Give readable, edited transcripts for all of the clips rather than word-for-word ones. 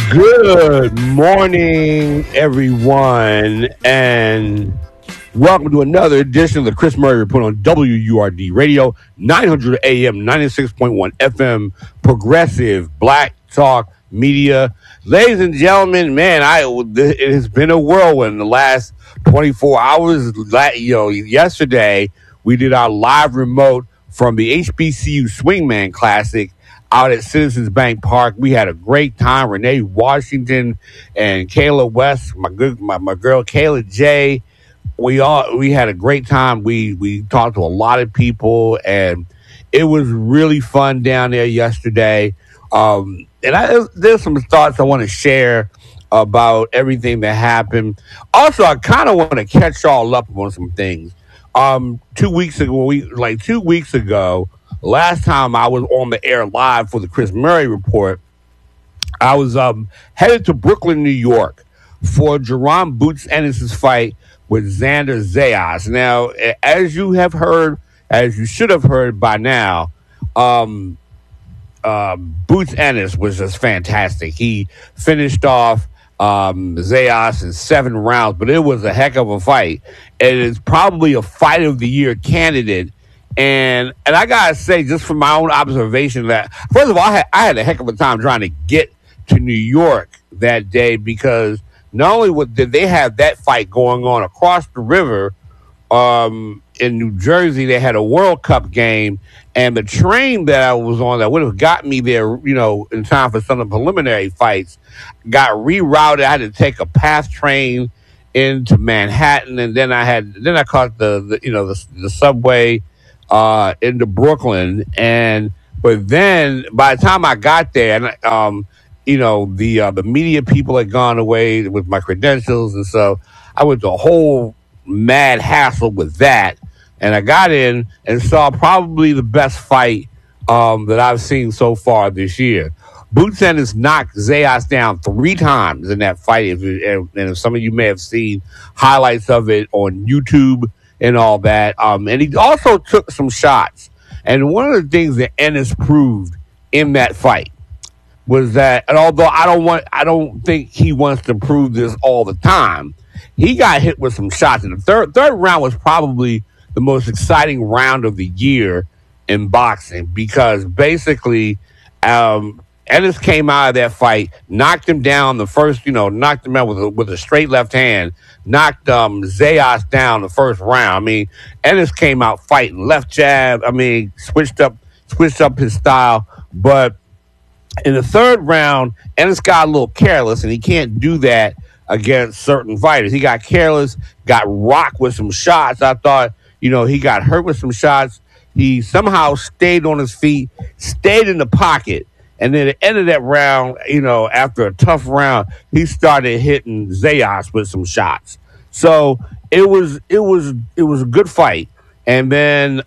Good morning, everyone, and welcome to another edition of the Chris Murray Report on WURD Radio, 900 AM, 96.1 FM, Progressive Black Talk Media. Ladies and gentlemen, man, it has been a whirlwind the last 24 hours. Yesterday we did our live remote from the HBCU Swingman Classic out at Citizens Bank Park. We had a great time. Renee Washington and Kayla West, my girl Kayla J. We had a great time. We talked to a lot of people, and it was really fun down there yesterday. There's some thoughts I want to share about everything that happened. Also, I kind of want to catch y'all up on some things. 2 weeks ago, last time I was on the air live for the Chris Murray Report, I was headed to Brooklyn, New York for Jerron Boots Ennis' fight with Xander Zayas. Now, as you should have heard by now, Boots Ennis was just fantastic. He finished off Zayas in 7 rounds, but it was a heck of a fight. It is probably a fight of the year candidate. And I gotta say, just from my own observation, that first of all, I had a heck of a time trying to get to New York that day, because not only did they have that fight going on across the river in New Jersey, they had a World Cup game, and the train that I was on that would have got me there, in time for some of the preliminary fights, got rerouted. I had to take a PATH train into Manhattan, and then I caught the subway into Brooklyn. But then by the time I got there, and the media people had gone away with my credentials, and so I went to a whole mad hassle with that. And I got in and saw probably the best fight that I've seen so far this year. Boots Ennis knocked Zayas down 3 times in that fight, and some of you may have seen highlights of it on YouTube and all that. And he also took some shots. And one of the things that Ennis proved in that fight was that, and although I don't think he wants to prove this all the time, he got hit with some shots. And the third round was probably the most exciting round of the year in boxing, because basically Ennis came out of that fight, knocked him down the first, knocked him out with a straight left hand, knocked Zayas down the first round. I mean, Ennis came out fighting left jab. I mean, switched up his style. But in the third round, Ennis got a little careless, and he can't do that against certain fighters. He got careless, got rocked with some shots. I thought, he got hurt with some shots. He somehow stayed on his feet, stayed in the pocket. And then at the end of that round, after a tough round, he started hitting Zayas with some shots. So it was a good fight. And then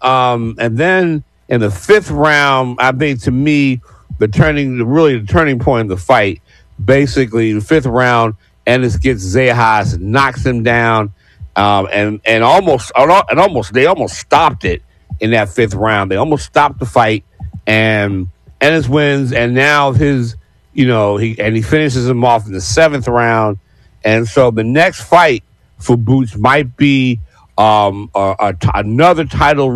in the 5th round, I think, to me, the turning point of the fight, basically the 5th round, Ennis gets Zayas, knocks him down, and they almost stopped it in that 5th round. They almost stopped the fight, and Ennis wins, and now he finishes him off in the 7th round. And so the next fight for Boots might be another title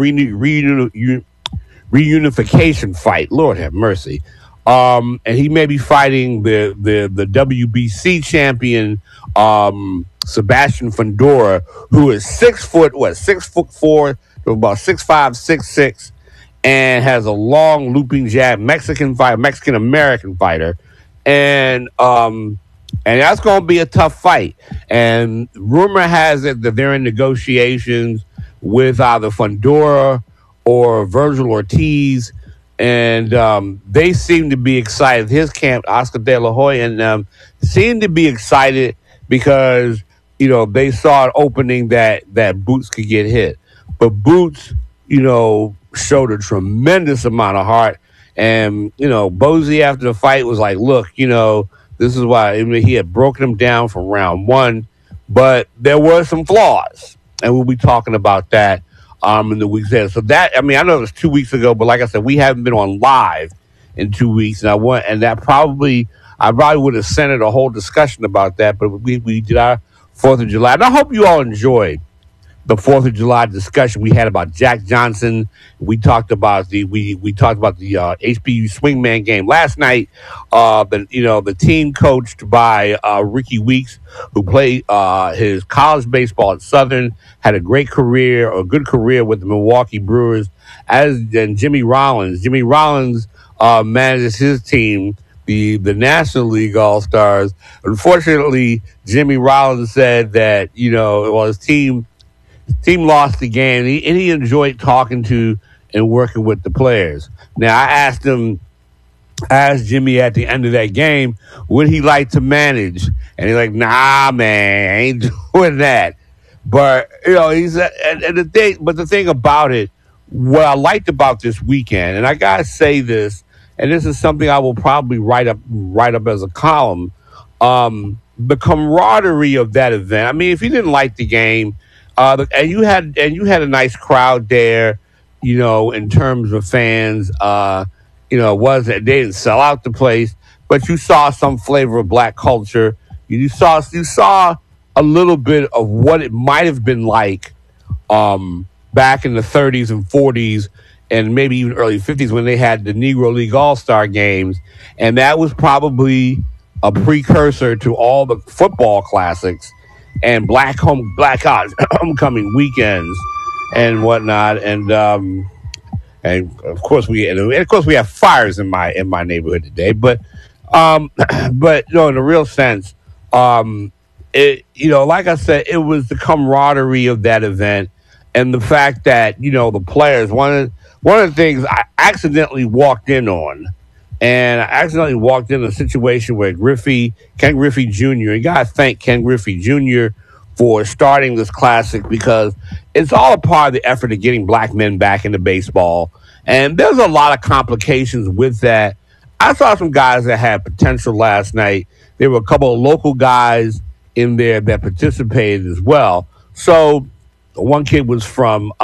reunification fight. Lord have mercy. And he may be fighting the WBC champion, Sebastian Fundora, who is 6'4", about 6'5", 6'6", and has a long looping jab, Mexican American fighter, and that's going to be a tough fight. And rumor has it that they're in negotiations with either Fundora or Virgil Ortiz, and they seem to be excited. His camp, Oscar De La Hoya, and seem to be excited because they saw an opening that Boots could get hit, but Boots, showed a tremendous amount of heart. And, Bozy after the fight was like, look, this is why he had broken him down from round 1, but there were some flaws. And we'll be talking about that in the weeks ahead. So that, I know it was 2 weeks ago, but like I said, we haven't been on live in 2 weeks. And that probably, I probably would have centered a whole discussion about that, but we did our 4th of July. And I hope you all enjoyed the 4th of July discussion we had about Jack Johnson. We talked about we talked about the HBU Swingman game last night. The team coached by Ricky Weeks, who played his college baseball at Southern, had a good career with the Milwaukee Brewers. And Jimmy Rollins. Jimmy Rollins manages his team, the National League All Stars. Unfortunately, Jimmy Rollins said that his team lost the game, and he enjoyed talking to and working with the players. Now, I asked Jimmy at the end of that game, would he like to manage? And he's like, nah, man, I ain't doing that. But, the thing about it, what I liked about this weekend, and I got to say this, and this is something I will probably write up as a column, the camaraderie of that event. I mean, if you didn't like the game, and you had a nice crowd there, in terms of fans. They didn't sell out the place, but you saw some flavor of black culture. You saw a little bit of what it might have been like back in the 30s and 40s and maybe even early 50s when they had the Negro League All-Star games, and that was probably a precursor to all the football classics and black homecoming weekends and whatnot, and of course we have fires in my neighborhood today, but in a real sense, like I said, it was the camaraderie of that event and the fact that the players. One of the things I accidentally walked in on. And I accidentally walked in a situation where Ken Griffey Jr., you got to thank Ken Griffey Jr. for starting this classic because it's all a part of the effort of getting black men back into baseball. And there's a lot of complications with that. I saw some guys that had potential last night. There were a couple of local guys in there that participated as well. So one kid was from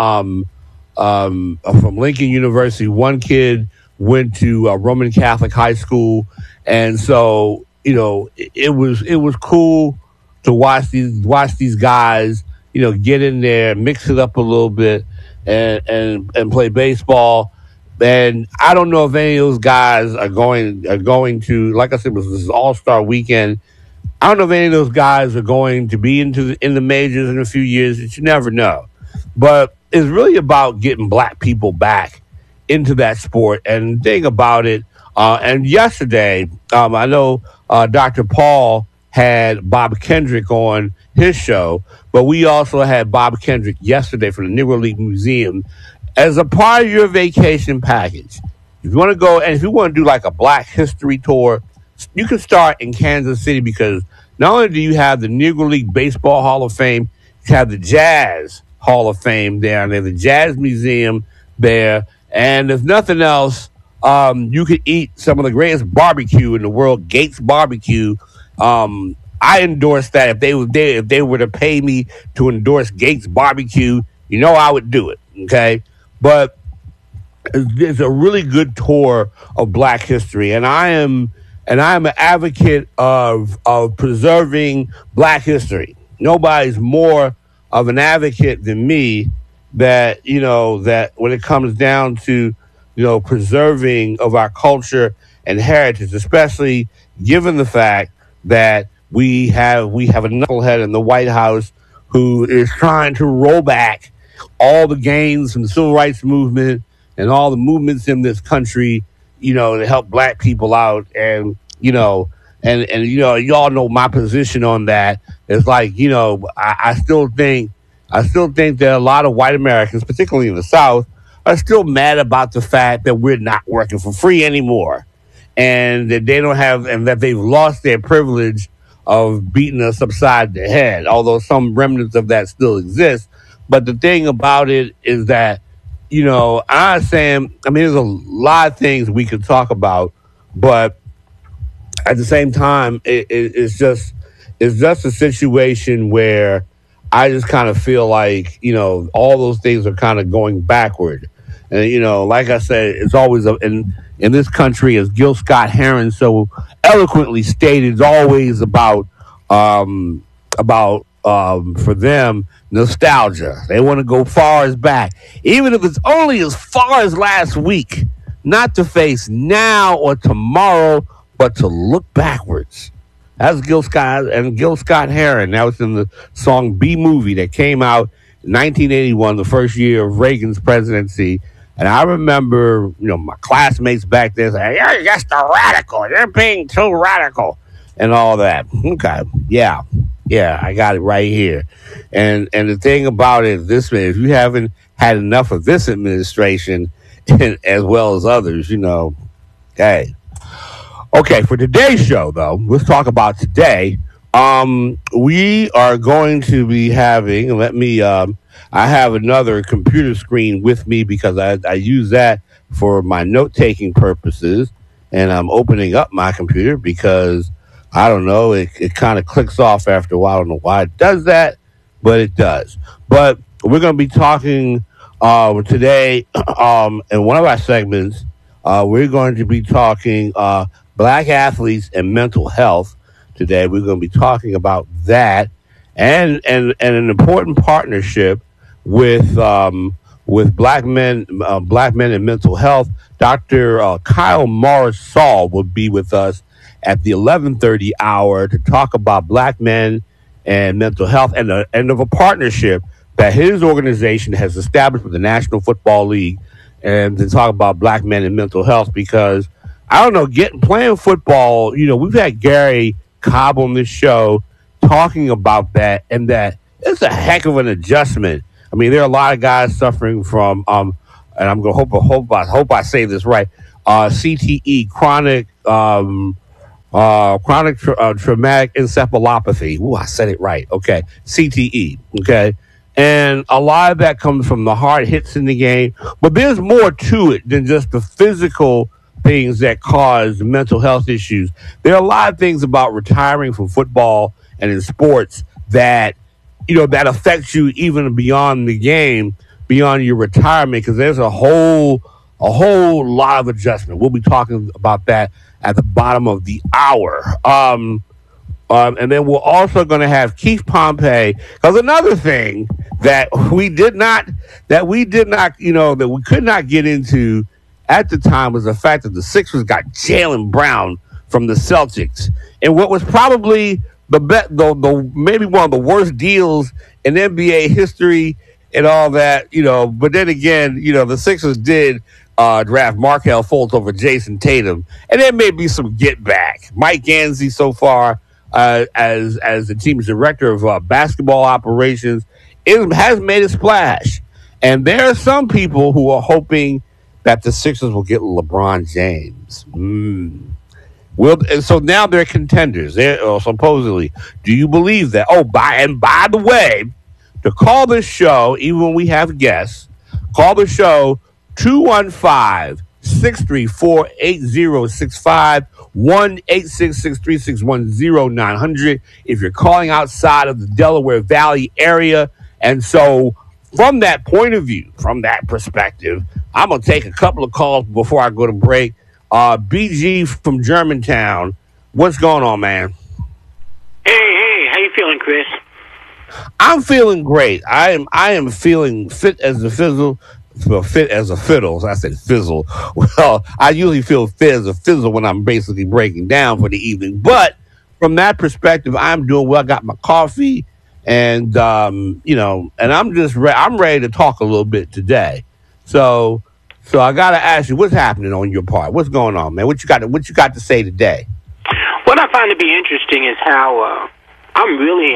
Lincoln University. One kid went to Roman Catholic High School, and so it was cool to watch these guys get in there, mix it up a little bit, and play baseball. And I don't know if any of those guys are going to, like I said, it was this All-Star weekend. I don't know if any of those guys are going to be in the majors in a few years. You never know, but it's really about getting black people back into that sport. And the thing about it, and yesterday, I know Dr. Paul had Bob Kendrick on his show, but we also had Bob Kendrick yesterday from the Negro League Museum as a part of your vacation package. If you want to go, and if you want to do like a Black History tour, you can start in Kansas City because not only do you have the Negro League Baseball Hall of Fame, you have the Jazz Hall of Fame down there, the Jazz Museum there. And if nothing else, you could eat some of the greatest barbecue in the world, Gates Barbecue. I endorse that. If they were to pay me to endorse Gates Barbecue, I would do it. Okay, but it's a really good tour of Black history, and I am an advocate of preserving Black history. Nobody's more of an advocate than me. That when it comes down to preserving of our culture and heritage, especially given the fact that we have a knucklehead in the White House who is trying to roll back all the gains from the civil rights movement and all the movements in this country, to help black people out. And y'all know my position on that. It's like, I still think that a lot of white Americans, particularly in the South, are still mad about the fact that we're not working for free anymore, and that they don't have, and that they've lost their privilege of beating us upside the head. Although some remnants of that still exist, but the thing about it is that I'm saying, there's a lot of things we could talk about, but at the same time, it's just a situation where I just kind of feel like, all those things are kind of going backward. And, like I said, it's always in this country, as Gil Scott Heron so eloquently stated, it's always about for them nostalgia. They want to go far as back, even if it's only as far as last week. Not to face now or tomorrow, but to look backwards. That's Gil Scott Heron. That was in the song B Movie that came out in 1981, the first year of Reagan's presidency. And I remember, my classmates back then saying, "You're just a radical. You're being too radical," and all that. Okay, yeah, I got it right here. And the thing about it, if you haven't had enough of this administration, as well as others, hey. Okay, for today's show, though, let's talk about today. We are going to be having, I have another computer screen with me because I use that for my note-taking purposes, and I'm opening up my computer because, I don't know, it kind of clicks off after a while. I don't know why it does that, but it does. But we're going to be talking today in one of our segments. We're going to be talking black athletes and mental health. Today we're going to be talking about that and an important partnership with black men and mental health. Dr. Kyle Morris Saul will be with us at the 11:30 hour to talk about black men and mental health and of a partnership that his organization has established with the National Football League, and to talk about black men and mental health because, I don't know, playing football, we've had Gary Cobb on this show talking about that, and that it's a heck of an adjustment. I mean, there are a lot of guys suffering from, and I'm going to hope I say this right, CTE, chronic traumatic encephalopathy. Ooh, I said it right. Okay, CTE. Okay. And a lot of that comes from the hard hits in the game. But there's more to it than just the physical things that cause mental health issues. There are a lot of things about retiring from football and in sports that, that affects you even beyond the game, beyond your retirement, because there's a whole lot of adjustment. We'll be talking about that at the bottom of the hour. And then we're also going to have Keith Pompey, because another thing that we could not get into at the time was the fact that the Sixers got Jaylen Brown from the Celtics, and what was probably maybe one of the worst deals in NBA history and all that, But then again, the Sixers did draft Markelle Fultz over Jason Tatum, and there may be some get back. Mike Gansey so far, as the team's director of basketball operations, has made a splash. And there are some people who are hoping that the Sixers will get LeBron James. Well, and so now they're contenders. Supposedly. Do you believe that? Oh, by the way, to call this show, even when we have guests, call the show 215-634-8065, 1-866-361-0900 if you're calling outside of the Delaware Valley area. And so from that point of view, from that perspective, I'm going to take a couple of calls before I go to break. BG from Germantown, what's going on, man? Hey, how you feeling, Chris? I'm feeling great. I am feeling fit as a fizzle. Well, fit as a fiddle. I said fizzle. Well, I usually feel fit as a fizzle when I'm basically breaking down for the evening. But from that perspective, I'm doing well. I got my coffee, and and I'm just I'm ready to talk a little bit today. So I got to ask you, what's happening on your part? What's going on, man? What you got to say today? What I find to be interesting is how I'm really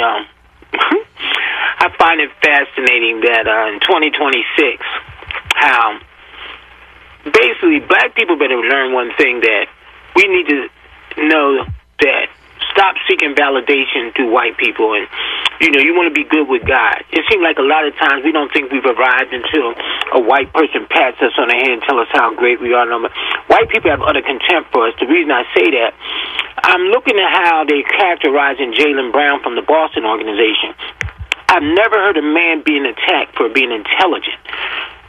I find it fascinating that in 2026, how basically black people better learn one thing, that we need to know that stop seeking validation through white people, and you want to be good with God. It seems like a lot of times we don't think we've arrived until a white person pats us on the head and tell us how great we are. White people have utter contempt for us. The reason I say that, I'm looking at how they're characterizing Jaylen Brown from the Boston organization. I've never heard a man being attacked for being intelligent.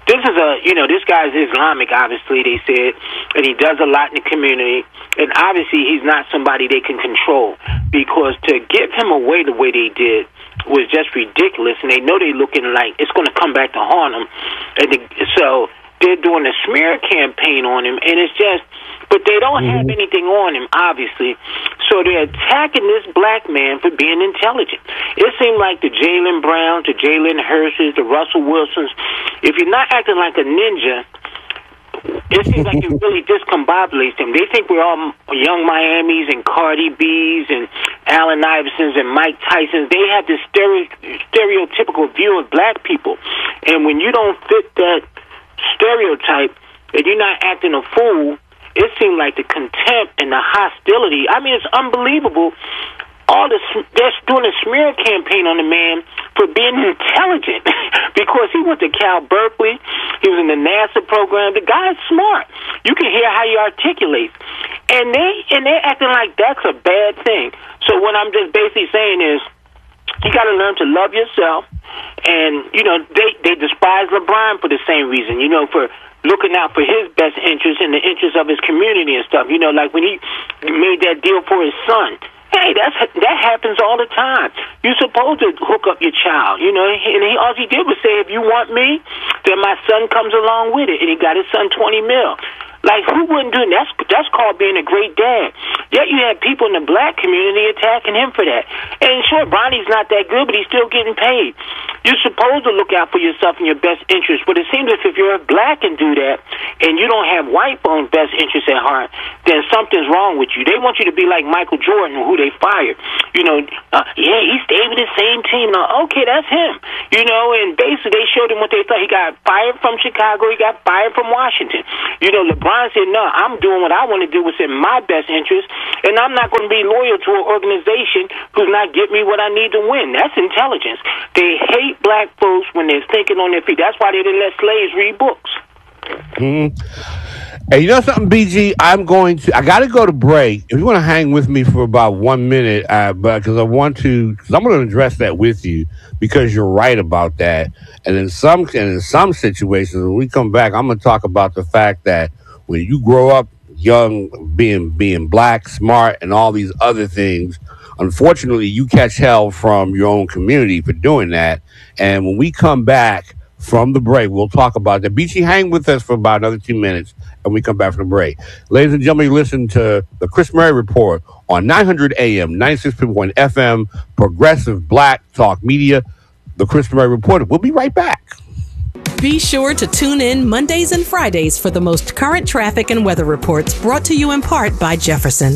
this is this guy's Islamic, obviously, they said, and he does a lot in the community, and obviously he's not somebody they can control, because to give him away the way they did was just ridiculous, and they know they're looking like it's going to come back to haunt them, so they're doing a smear campaign on him, and it's just, but they don't have anything on him, obviously, so they're attacking this black man for being intelligent. It seemed like the Jaylen Browns, the Jalen Hursts, the Russell Wilsons, if you're not acting like a ninja, it seems like it really discombobulates them. They think we're all young Miamis and Cardi B's and Allen Iversons and Mike Tysons. They have this stereotypical view of black people, and when you don't fit that stereotype and you're not acting a fool, it seemed like the contempt and the hostility. I mean, it's unbelievable. They're doing a smear campaign on the man for being intelligent because he went to Cal Berkeley. He was in the NASA program. The guy's smart. You can hear how he articulates. And they're acting like that's a bad thing. So what I'm just basically saying is, you got to learn to love yourself. And, they despise LeBron for the same reason, for looking out for his best interests and the interests of his community and stuff. Like when he made that deal for his son. Hey, that happens all the time. You're supposed to hook up your child, and all he did was say, if you want me, then my son comes along with it, and he got his son $20 million. Like, who wouldn't do that? That's called being a great dad. Yet you have people in the black community attacking him for that. And sure, Bronny's not that good, but he's still getting paid. You're supposed to look out for yourself and your best interest, but it seems as if you're black and do that, and you don't have white owned best interests at heart, then something's wrong with you. They want you to be like Michael Jordan, who they fired. He stayed with the same team. Now, okay, that's him. And basically they showed him what they thought. He got fired from Chicago. He got fired from Washington. LeBron said, no, I'm doing what I want to do, what's in my best interest, and I'm not going to be loyal to an organization who's not giving me what I need to win. That's intelligence. They hate black folks when they're thinking on their feet. That's why they didn't let slaves read books. Hey, you know something, BG? I got to go to break. If you want to hang with me for about 1 minute, because I'm going to address that with you, because you're right about that. And in some situations, when we come back, I'm going to talk about the fact that when you grow up young, being black, smart, and all these other things, unfortunately, you catch hell from your own community for doing that. And when we come back from the break, we'll talk about that. BG, hang with us for about another 2 minutes, and we come back from the break. Ladies and gentlemen, you listen to the Chris Murray Report on 900 AM, 96.1 FM, Progressive Black Talk Media, the Chris Murray Report. We'll be right back. Be sure to tune in Mondays and Fridays for the most current traffic and weather reports, brought to you in part by Jefferson.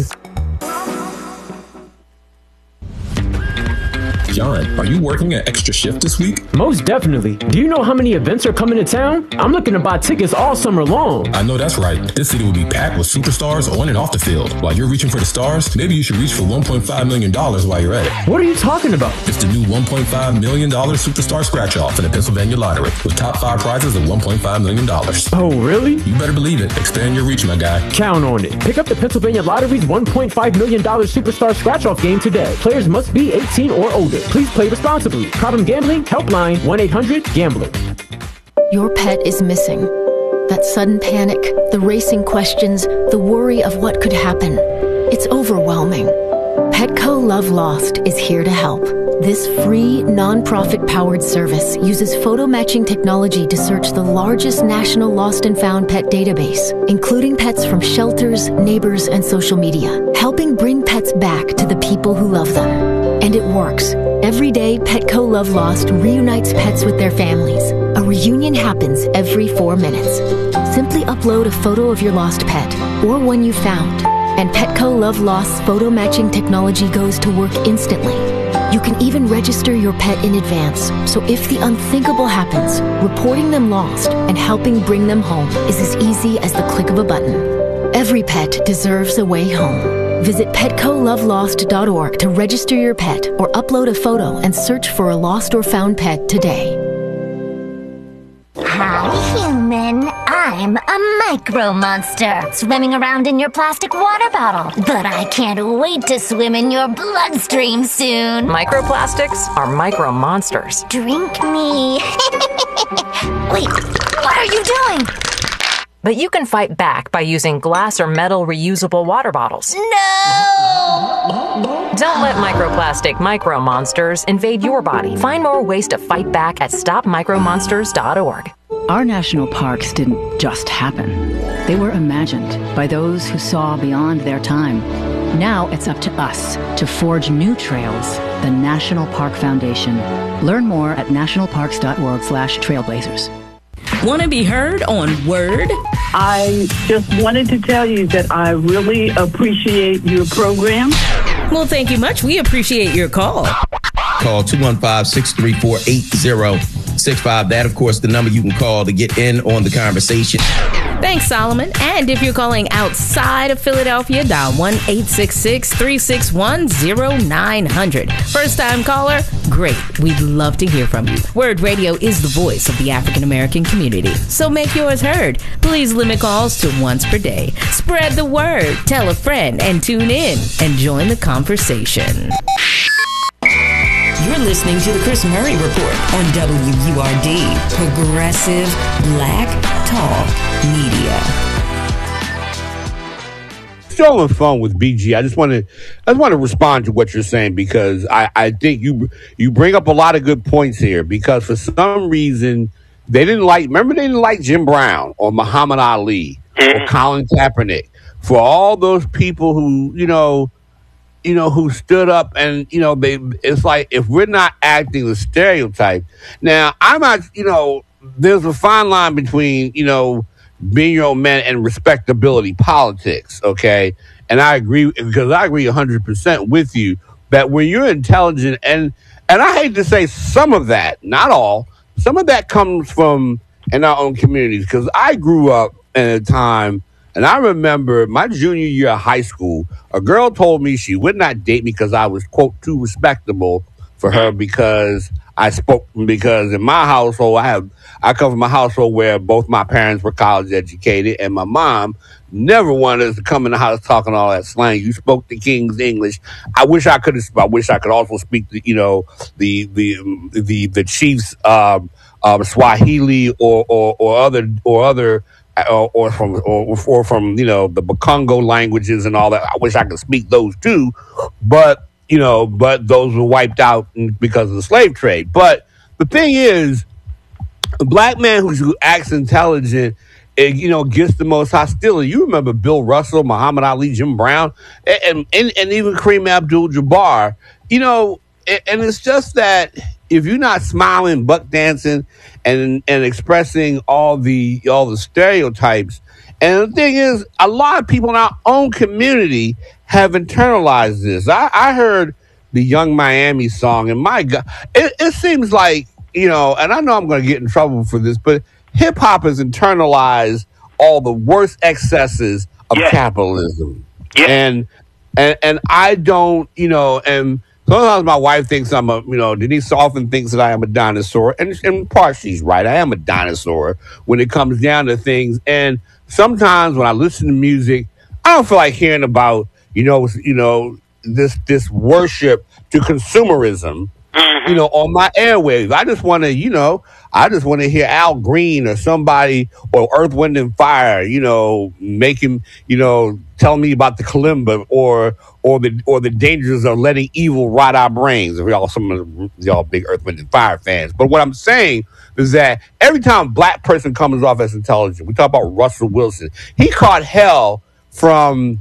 John, are you working an extra shift this week? Most definitely. Do you know how many events are coming to town? I'm looking to buy tickets all summer long. I know that's right. This city will be packed with superstars on and off the field. While you're reaching for the stars, maybe you should reach for $1.5 million while you're at it. What are you talking about? It's the new $1.5 million Superstar Scratch-Off in the Pennsylvania Lottery, with top 5 prizes of $1.5 million. Oh, really? You better believe it. Expand your reach, my guy. Count on it. Pick up the Pennsylvania Lottery's $1.5 million Superstar Scratch-Off game today. Players must be 18 or older. Please play responsibly. Problem gambling? Helpline 1-800-GAMBLER. Your pet is missing. That sudden panic, the racing questions, the worry of what could happen. It's overwhelming. Petco Love Lost is here to help. This free, non-profit-powered service uses photo matching technology to search the largest national lost and found pet database, including pets from shelters, neighbors, and social media, helping bring pets back to the people who love them. And it works. Every day, Petco Love Lost reunites pets with their families. A reunion happens every 4 minutes. Simply upload a photo of your lost pet or one you found, and Petco Love Lost's photo matching technology goes to work instantly. You can even register your pet in advance, so if the unthinkable happens, reporting them lost and helping bring them home is as easy as the click of a button. Every pet deserves a way home. Visit PetcoLoveLost.org to register your pet or upload a photo and search for a lost or found pet today. Hi, human. I'm a micro monster, swimming around in your plastic water bottle. But I can't wait to swim in your bloodstream soon. Microplastics are micro monsters. Drink me. Wait, what are you doing? But you can fight back by using glass or metal reusable water bottles. No! Don't let microplastic micro monsters invade your body. Find more ways to fight back at stopmicromonsters.org. Our national parks didn't just happen. They were imagined by those who saw beyond their time. Now it's up to us to forge new trails. The National Park Foundation. Learn more at nationalparks.org/trailblazers. Want to be heard on Word? I just wanted to tell you that I really appreciate your program. Well, thank you much. We appreciate your call. Call 215-634-8065. That, of course, the number you can call to get in on the conversation. Thanks, Solomon. And if you're calling outside of Philadelphia, dial 1-866-361-0900. First-time caller? Great. We'd love to hear from you. Word Radio is the voice of the African-American community. So make yours heard. Please limit calls to once per day. Spread the word. Tell a friend and tune in and join the conversation. You're listening to the Chris Murray Report on WURD, Progressive Black Talk Media. Still on the phone with BG. I just want to respond to what you're saying, because I think you bring up a lot of good points here, because for some reason they didn't like Jim Brown or Muhammad Ali or Colin Kaepernick. For all those people who, who stood up and, it's like, if we're not acting the stereotype. Now, I'm not, there's a fine line between, being your own man and respectability politics, okay? And I agree, because I agree 100% with you that when you're intelligent, and I hate to say some of that, not all, some of that comes from in our own communities, because I grew up in a time, and I remember my junior year of high school, a girl told me she would not date me because I was, quote, too respectable for her, because in my household, I come from a household where both my parents were college educated, and my mom never wanted us to come in the house talking all that slang. You spoke the King's English. I wish I could also speak the Chiefs Swahili or from the Bakongo languages and all that. I wish I could speak those too, but those were wiped out because of the slave trade. But the thing is, a black man who acts intelligent, gets the most hostility. You remember Bill Russell, Muhammad Ali, Jim Brown, and even Kareem Abdul-Jabbar. And it's just that if you're not smiling, buck dancing, and expressing all the stereotypes, and the thing is, a lot of people in our own community have internalized this. I heard the Young Miami song, and my God, it seems like, and I know I'm going to get in trouble for this, but hip hop has internalized all the worst excesses of capitalism. Yeah. And I don't, and sometimes my wife thinks I'm Denise often thinks that I am a dinosaur, and in part she's right. I am a dinosaur when it comes down to things. And sometimes when I listen to music, I don't feel like hearing about, this worship to consumerism, on my airwaves. I just want to, hear Al Green or somebody, or Earth, Wind and Fire, making, telling me about the kalimba or the dangers of letting evil rot our brains. Some of y'all big Earth, Wind and Fire fans. But what I'm saying is that every time a black person comes off as intelligent, we talk about Russell Wilson. He caught hell from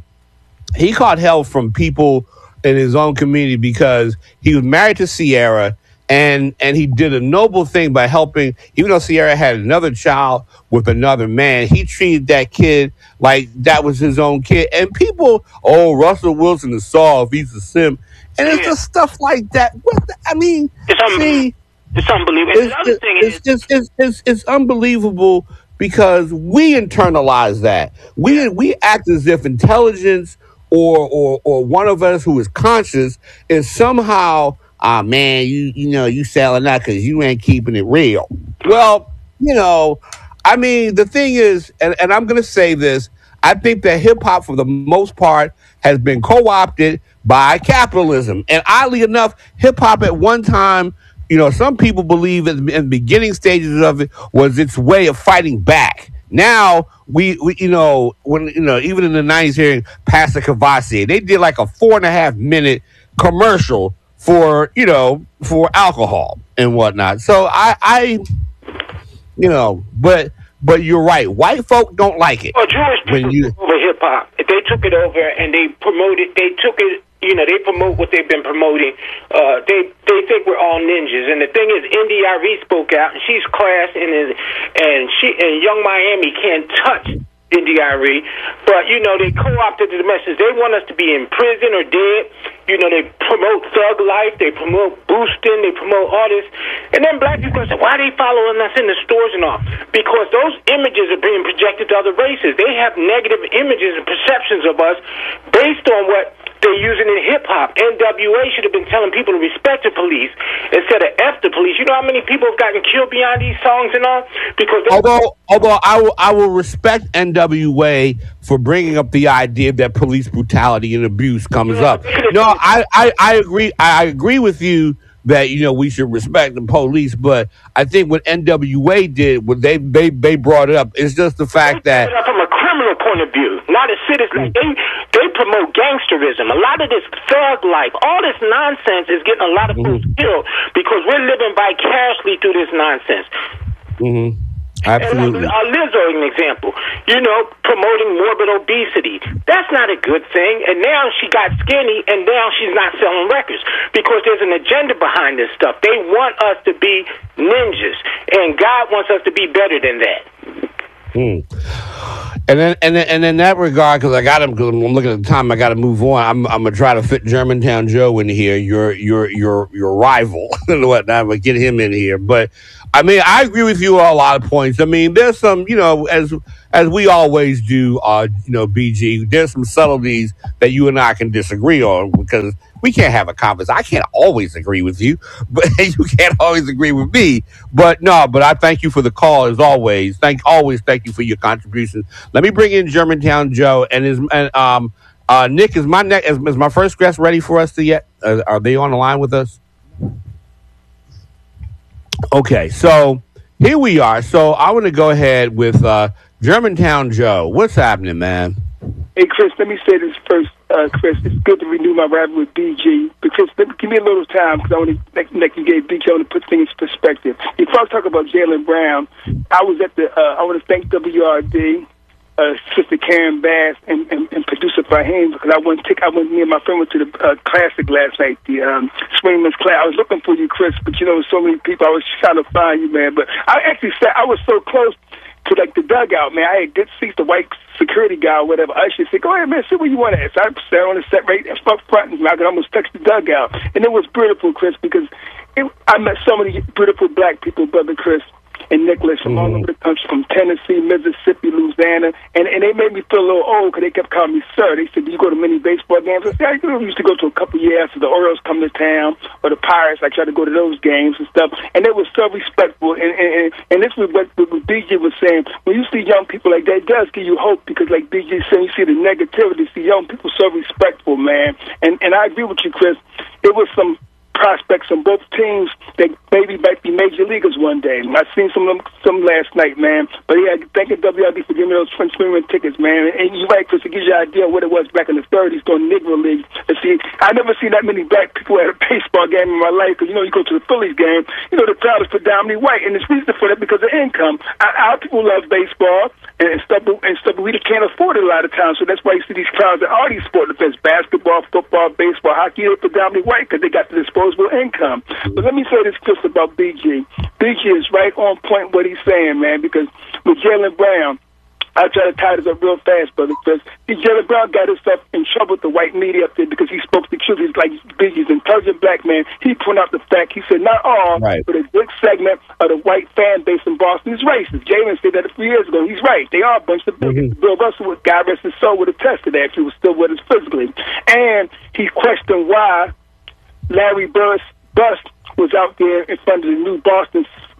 people in his own community because he was married to Sierra, and he did a noble thing by helping. Even though Sierra had another child with another man, he treated that kid like that was his own kid. And people, Russell Wilson is soft, he's a simp, and it's just stuff like that. It's unbelievable. It's unbelievable because we internalize that. We act as if intelligence or one of us who is conscious is somehow, man, you selling that because you ain't keeping it real. Well, the thing is, and I'm going to say this, I think that hip hop for the most part has been co-opted by capitalism. And oddly enough, hip hop at one time some people believe in the beginning stages of it was its way of fighting back. Now we when even in the 90s hearing Pastor Cavassier, they did like a 4.5 minute commercial for alcohol and whatnot. So I but you're right. White folk don't like it. Well, Jewish people took over hip hop. They took it over and they promoted. They took it. They promote what they've been promoting. They think we're all ninjas. And the thing is, India.Arie spoke out, and she's class, and Young Miami can't touch India.Arie. But they co-opted the message. They want us to be in prison or dead. They promote thug life. They promote boosting. They promote all this. And then black people say, why are they following us in the stores and all? Because those images are being projected to other races. They have negative images and perceptions of us based on what they're using in hip-hop. NWA should have been telling people to respect the police instead of F the police. You know how many people have gotten killed behind these songs and all? Because although I will respect NWA for bringing up the idea that police brutality and abuse comes up. No, I agree. I agree with you that we should respect the police, but I think what NWA did, what they brought it up, is just the fact that from a criminal point of view, not a citizen. They promote gangsterism. A lot of this thug life, all this nonsense is getting a lot of folks killed because we're living vicariously through this nonsense. Mm-hmm. Absolutely. And Lizzo, an example, promoting morbid obesity. That's not a good thing. And now she got skinny, and now she's not selling records because there's an agenda behind this stuff. They want us to be ninjas, and God wants us to be better than that. And in that regard, because I'm looking at the time, I got to move on. I'm gonna try to fit Germantown Joe in here, your rival and whatnot. I'm gonna get him in here, but I mean, I agree with you on a lot of points. I mean, there's some, as we always do, BG. There's some subtleties that you and I can disagree on because we can't have a conversation. I can't always agree with you, but you can't always agree with me. But I thank you for the call as always. Thank you for your contributions. Let me bring in Germantown Joe and Nick. Is my first guest ready for us to yet? Are they on the line with us? Okay, so here we are. So I want to go ahead with Germantown Joe. What's happening, man? Hey, Chris, let me say this first. Chris, it's good to renew my rivalry with BG. But Chris, give me a little time because I want to, like you gave BG, I want to put things in perspective. Before I talk about Jaylen Brown, I was at I want to thank WRD, Sister Karen Bass, and producer Fahim because me and my friend went to the classic last night, the Swingman's Class. I was looking for you, Chris, but so many people. I was trying to find you, man. But I actually I was so close to the dugout, man. I had good seats, the white security guy or whatever. I should say, go ahead, man, sit where you want at. So I sat on the set right up front and I could almost touch the dugout. And it was beautiful, Chris, because I met so many beautiful black people, Brother Chris and Nicholas, from all over the country, from Tennessee, Mississippi, Louisiana, and they made me feel a little old because they kept calling me sir. They said, do you go to many baseball games? I said, I used to go to a couple years after the Orioles come to town, or the Pirates. I tried to go to those games and stuff, and they were so respectful, and this was what BG was saying. When you see young people like that, it does give you hope, because like BG said, you see the negativity, see young people so respectful, man, and I agree with you, Chris. There was some prospects on both teams that maybe might be major leaguers one day. I've seen some last night, man. But yeah, thank you, WRD, for giving me those French Swimmer tickets, man. And you're right, Chris, it gives you an idea of what it was back in the 30s during Negro League. And see, I never seen that many black people at a baseball game in my life, because, you go to the Phillies game, the crowd is predominantly white, and it's reason for that because of income. Our people love baseball and stuff, but we can't afford it a lot of times, so that's why you see these crowds at all these sport events, basketball, football, baseball, hockey, they're predominantly white because they got the disposable income. But let me say this, Chris, about BG. BG is right on point what he's saying, man, because with Jaylen Brown, I'll try to tie this up real fast, Brother Chris. Jaylen Brown got himself in trouble with the white media up there because he spoke the truth. He's like, Biggie's an intelligent black man. He pointed out the fact. He said, not all, but a good segment of the white fan base in Boston is racist. Jaylen said that a few years ago. He's right. They are a bunch of bigots. Bill Russell, God rest his soul, would attest to that if he was still with us physically. And he questioned why Larry Bust was out there in front of the new Boston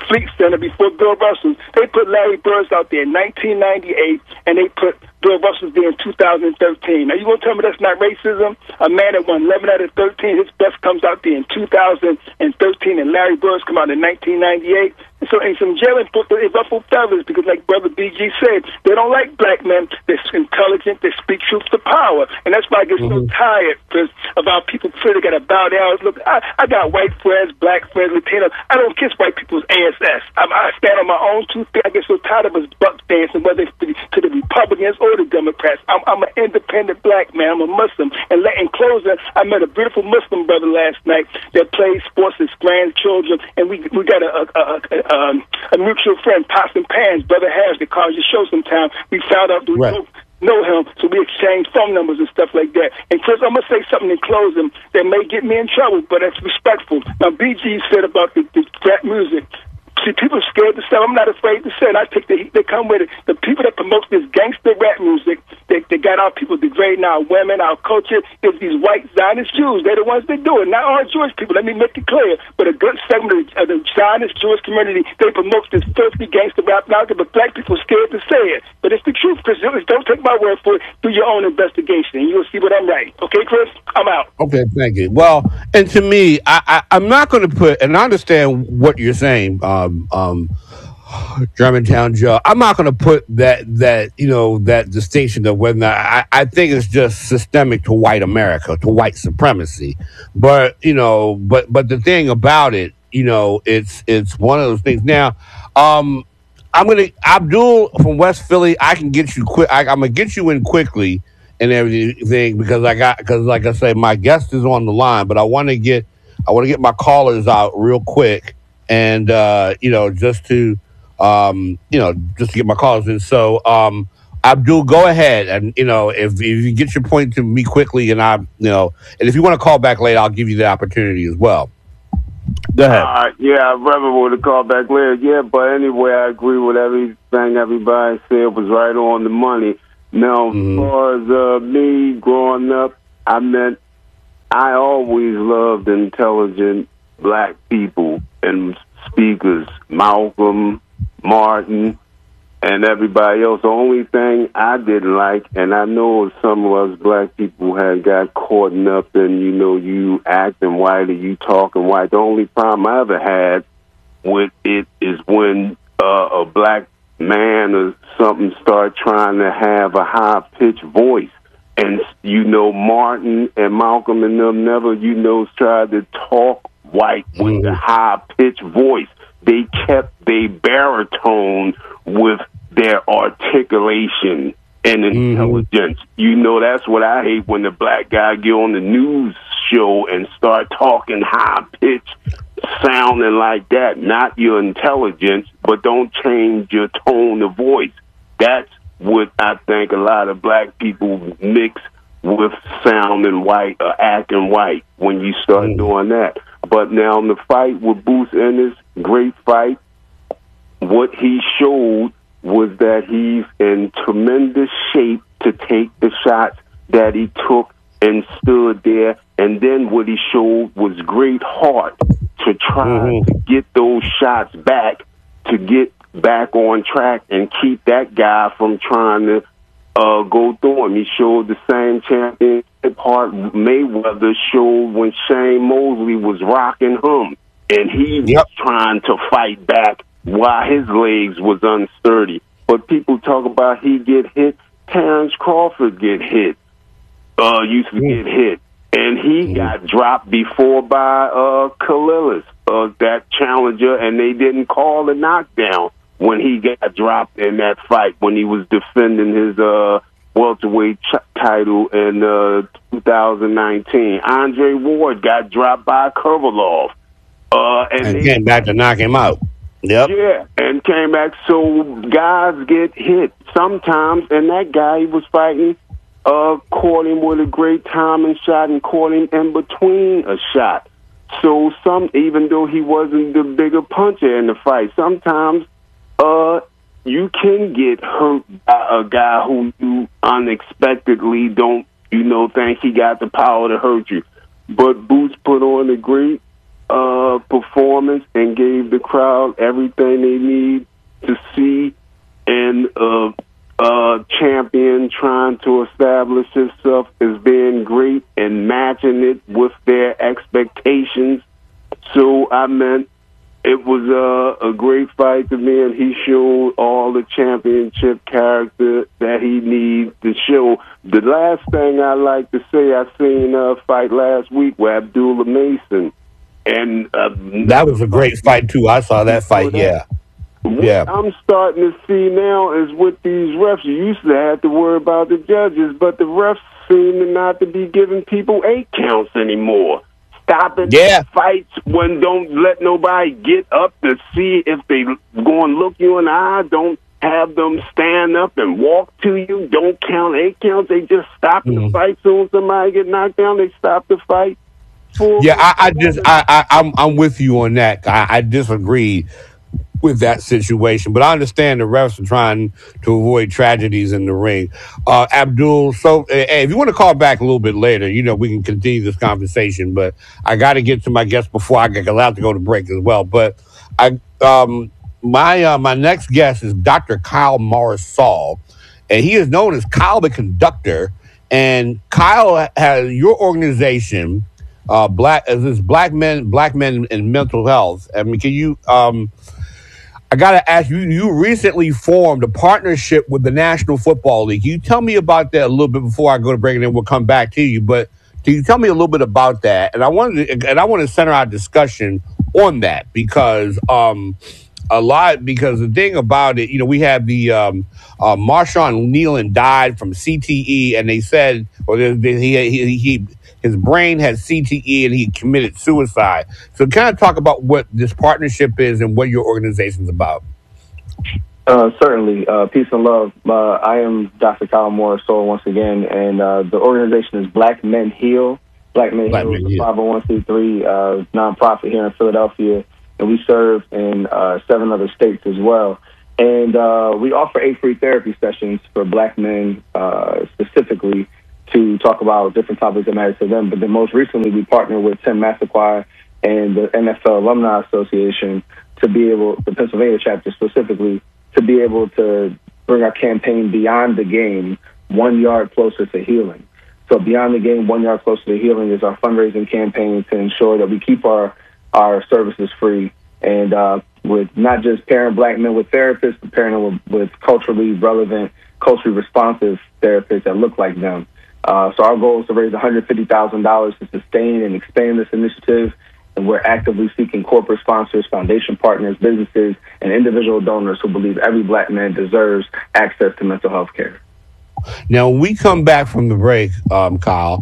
Fleet Center before Bill Russell. They put Larry Bird out there in 1998, and they put Bill Russell there in 2013. Now, you going to tell me that's not racism? A man that won 11 out of 13, his best comes out there in 2013, and Larry Bird's come out in 1998. So, and some Jalen put the ruffled feathers because, like Brother BG said, they don't like black men. They're intelligent. They speak truth to power. And that's why I get so tired about people feel they got to bow down. Look, I got white friends, black friends, Latino. I don't kiss white people's ASS. I stand on my own two feet. I get so tired of us buck dancing, whether it's to the Republicans or the Democrats. I'm an independent black man. I'm a Muslim. And in closing, I met a beautiful Muslim brother last night that plays sports with grandchildren, and we got a mutual friend, Pots and Pans, Brother Harris, that calls your show sometime. We found out we know him, so we exchanged phone numbers and stuff like that. And Chris, I'm going to say something in closing that may get me in trouble, but it's respectful. Now, BG said about the rap music. See, people are scared to say. I'm not afraid to say it. I take the heat that come with it. The people that promote this gangster rap music, they got our people degrading our women, our culture, is these white Zionist Jews. They're the ones that do it, not all Jewish people. Let me make it clear. But a good segment of the Zionist Jewish community, they promote this filthy gangster rap now, but black people are scared to say it. But it's the truth, Chris. Don't take my word for it. Do your own investigation, and you'll see what I'm right. Okay, Chris? I'm out. Okay, thank you. Well, and to me, I'm not going to put, and I understand what you're saying, Germantown Joe. I'm not going to put that distinction of whether or not, I think it's just systemic to white America, to white supremacy. But the thing about it, it's one of those things. Now, Abdul from West Philly, I can get you quick. I'm gonna get you in quickly and everything because like I say, my guest is on the line, but I want to get my callers out real quick. And just to get my callers in. So, Abdul, go ahead, and if you get your point to me quickly, and and if you want to call back later, I'll give you the opportunity as well. Go ahead. Yeah, I'd rather would have called back later. Yeah, but anyway, I agree with everything everybody said. Was right on the money. Now, as far as me growing up, I always loved intelligent black people and speakers, Malcolm, Martin, and everybody else. The only thing I didn't like, and I know some of us black people had got caught up in, you acting white or you talking white. The only problem I ever had with it is when a black man or something start trying to have a high-pitched voice. And, Martin and Malcolm and them never, tried to talk white with a high-pitched voice. They kept their baritone with their articulation and intelligence. That's what I hate when the black guy get on the news show and start talking high-pitched, sounding like that. Not your intelligence, but don't change your tone of voice. That's what I think a lot of black people mix with sounding white or acting white when you start doing that. But now in the fight with Boots Ennis, great fight. What he showed was that he's in tremendous shape to take the shots that he took and stood there. And then what he showed was great heart to try to get those shots back, to get back on track and keep that guy from trying to go through him. He showed the same championship heart Mayweather showed when Shane Mosley was rocking him, and he was trying to fight back while his legs was unsturdy. But people talk about he get hit. Terrence Crawford used to get hit, and he got dropped before by Kalilis, that challenger, and they didn't call the knockdown when he got dropped in that fight when he was defending his welterweight title in 2019. Andre Ward got dropped by Kurbalov. And came back to knock him out. Yep. Yeah, and came back. So guys get hit sometimes, and that guy he was fighting caught him with a great timing shot and caught him in between a shot. So even though he wasn't the bigger puncher in the fight, sometimes you can get hurt by a guy who you unexpectedly don't, think he got the power to hurt you. But Boots put on a great performance and gave the crowd everything they need to see, and champion trying to establish himself as being great and matching it with their expectations. So I meant it was a great fight to me, and he showed all the championship character that he needs to show. The last thing I like to say, I seen a fight last week with Abdullah Mason, and that was a great fight too. I saw that fight. Yeah. What I'm starting to see now is with these refs, you used to have to worry about the judges, but the refs seem to not to be giving people 8 counts anymore. Stopping fights when don't let nobody get up to see if they go and look you in the eye. Don't have them stand up and walk to you. Don't count 8 counts. They just stop the fight. Soon as somebody get knocked down, they stop the fight. I'm with you on that. I disagree with that situation, but I understand the refs are trying to avoid tragedies in the ring. Abdul, so hey, if you want to call back a little bit later, we can continue this conversation, but I got to get to my guest before I get allowed to go to break as well. But my next guest is Dr. Kyle Morris-Saul, and he is known as Kyle the Conductor. And Kyle has your organization, Black Men in Mental Health. I mean, can you? I got to ask you, you recently formed a partnership with the National Football League. Can you tell me about that a little bit before I go to break, and then we'll come back to you. But can you tell me a little bit about that? And I want to center our discussion on that because the thing about it, we have the Marshawn Nealon died from CTE, and they said, his brain had CTE and he committed suicide. So kind of talk about what this partnership is and what your organization's about. Certainly. Peace and love. I am Dr. Kyle Morris-Saul once again, and the organization is Black Men Heal. Black Men Heal is a 501c3 nonprofit here in Philadelphia, and we serve in 7 other states as well. And we offer 8 free therapy sessions for Black men specifically to talk about different topics that matter to them. But then most recently, we partnered with Tim Massaquoi and the NFL Alumni Association to be able, the Pennsylvania chapter specifically, to be able to bring our campaign Beyond the Game, 1 yard closer to healing. So Beyond the Game, 1 yard closer to healing is our fundraising campaign to ensure that we keep our services free, and with not just pairing Black men with therapists, but pairing them with culturally relevant, culturally responsive therapists that look like them. So our goal is to raise $150,000 to sustain and expand this initiative, and we're actively seeking corporate sponsors, foundation partners, businesses, and individual donors who believe every Black man deserves access to mental health care. Now, when we come back from the break, Kyle,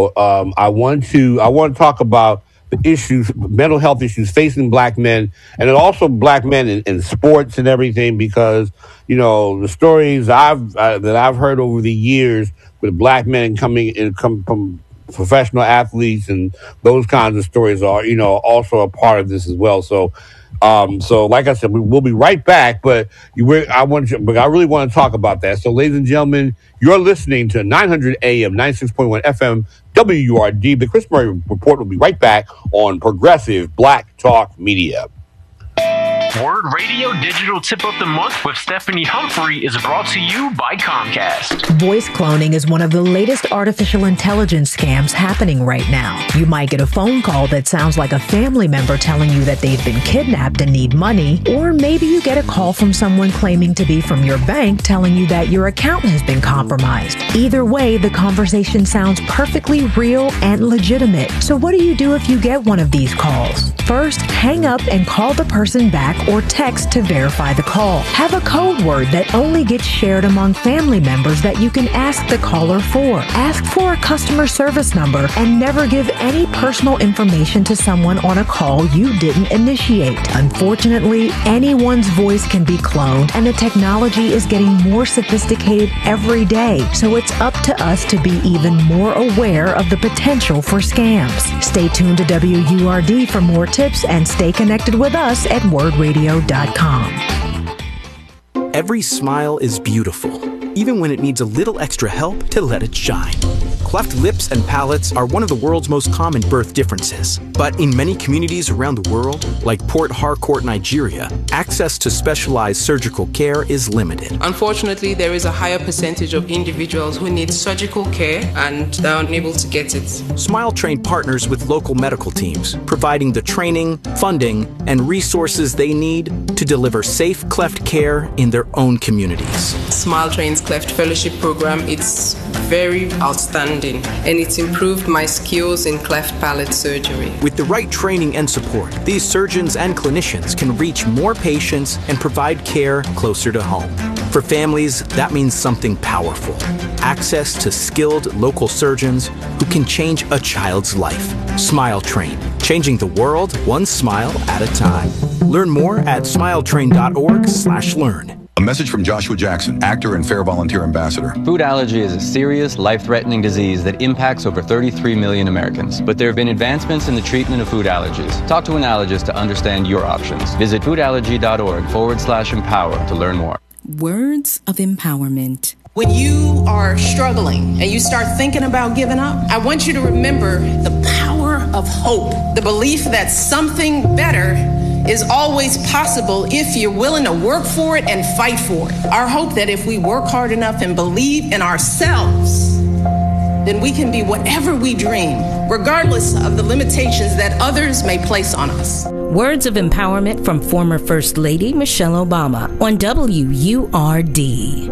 I want to talk about the issues, mental health issues facing Black men, and also Black men in sports and everything, because the stories that I've heard over the years with Black men come from professional athletes, and those kinds of stories are also a part of this as well. So like I said, we'll be right back, but I really want to talk about that. So, ladies and gentlemen, you're listening to 900 AM, 96.1 FM, WURD. The Chris Murray Report will be right back on Progressive Black Talk Media. Word Radio Digital Tip of the Month with Stephanie Humphrey is brought to you by Comcast. Voice cloning is one of the latest artificial intelligence scams happening right now. You might get a phone call that sounds like a family member telling you that they've been kidnapped and need money, or maybe you get a call from someone claiming to be from your bank telling you that your account has been compromised. Either way, the conversation sounds perfectly real and legitimate. So what do you do if you get one of these calls? First, hang up and call the person back or text to verify the call. Have a code word that only gets shared among family members that you can ask the caller for. Ask for a customer service number and never give any personal information to someone on a call you didn't initiate. Unfortunately, anyone's voice can be cloned, and the technology is getting more sophisticated every day, so it's up to us to be even more aware of the potential for scams. Stay tuned to WURD for more tips and stay connected with us at WordRadio.com. Every smile is beautiful, even when it needs a little extra help to let it shine. Cleft lips and palates are one of the world's most common birth differences. But in many communities around the world, like Port Harcourt, Nigeria, access to specialized surgical care is limited. Unfortunately, there is a higher percentage of individuals who need surgical care and they're unable to get it. Smile Train partners with local medical teams, providing the training, funding, and resources they need to deliver safe cleft care in their own communities. Smile Train's Cleft Fellowship Program, it's very outstanding and it's improved my skills in cleft palate surgery. With the right training and support, these surgeons and clinicians can reach more patients and provide care closer to home. For families, that means something powerful. Access to skilled local surgeons who can change a child's life. Smile Train, changing the world one smile at a time. Learn more at smiletrain.org/learn. A message from Joshua Jackson, actor and Fair Volunteer Ambassador. Food allergy is a serious, life-threatening disease that impacts over 33 million Americans. But there have been advancements in the treatment of food allergies. Talk to an allergist to understand your options. Visit foodallergy.org/empower to learn more. Words of empowerment. When you are struggling and you start thinking about giving up, I want you to remember the power of hope, the belief that something better is always possible if you're willing to work for it and fight for it. Our hope that if we work hard enough and believe in ourselves, then we can be whatever we dream, regardless of the limitations that others may place on us. Words of empowerment from former First Lady Michelle Obama on WURD.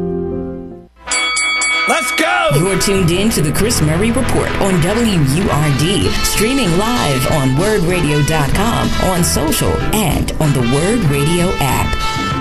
Let's go! You're tuned in to the Chris Murray Report on WURD, streaming live on wordradio.com, on social, and on the Word Radio app.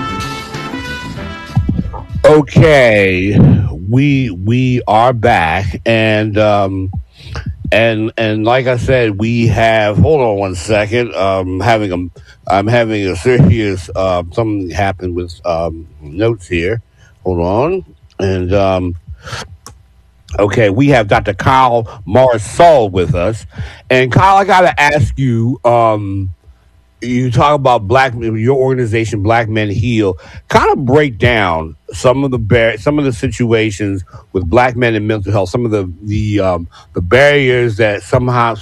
Okay, we are back, and like I said, we have. Hold on one second. I'm having a serious something happened with notes here. Hold on, and okay, we have Dr. Kyle Marisol with us, and Kyle, I gotta ask you. You talk about your organization, Black Men Heal. Kind of break down some of the situations with Black men and mental health. Some of the barriers that somehow